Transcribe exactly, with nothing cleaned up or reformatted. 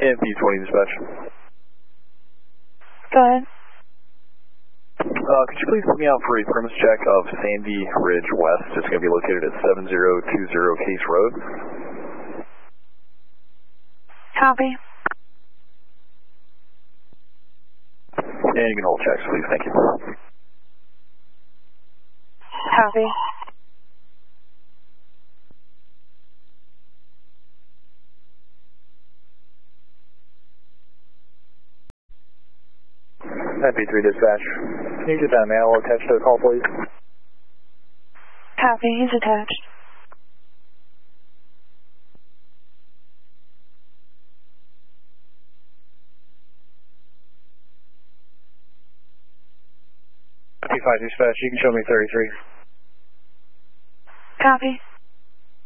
M P twenty dispatch. Go ahead. Uh, could you please put me out for a premise check of Sandy Ridge West? It's going to be located at seven zero two zero Case Road. Copy. And you can hold checks, please. Thank you. Copy. M P three dispatch. Can you get that mail attached to the call, please? Copy. He's attached. M P five dispatch. You can show me thirty-three. Copy.